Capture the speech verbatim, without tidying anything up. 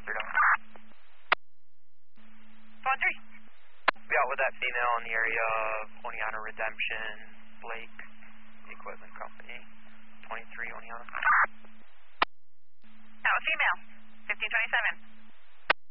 Phone three. Be out with that female in the area of Oneonta Redemption, Blake Equipment Company, twenty-three Oneonta. Now, female, fifteen twenty-seven.